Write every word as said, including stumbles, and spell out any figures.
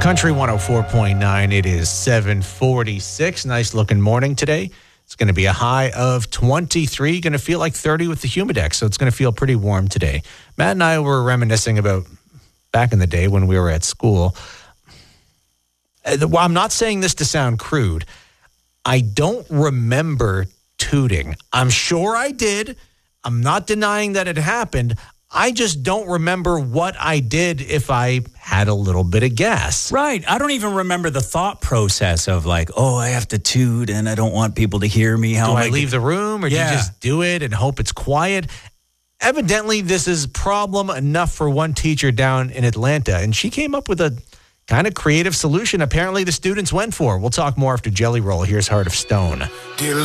Country one oh four point nine. It is seven forty-six. Nice looking morning today. It's going to be a high of twenty-three. Going to feel like thirty with the Humidex, so it's going to feel pretty warm today. Matt and I were reminiscing about back in the day when we were at school. Well, I'm not saying this to sound crude. I don't remember tooting. I'm sure I did. I'm not denying that it happened. I just don't remember what I did if I had a little bit of gas. Right. I don't even remember the thought process of like, oh, I have to toot and I don't want people to hear me. How do am I I leave the room or yeah. do you just do it and hope it's quiet? Evidently, this is problem enough for one teacher down in Atlanta, and she came up with a kind of creative solution apparently the students went for. We'll talk more after Jelly Roll. Here's Heart of Stone. Dear